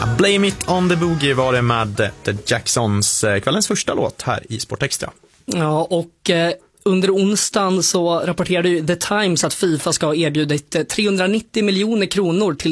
Blame It On The Boogie var det med The Jacksons, kvällens första låt här i Sport Extra. Ja, och under onsdagen så rapporterade ju The Times att FIFA ska ha erbjudit 390 miljoner kronor till